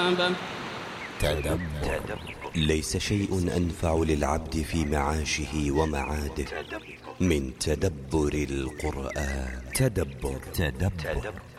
حسابه. تدبر. ليس شيء أنفع للعبد في معاشه ومعاده من تدبر القرآن. تدبر.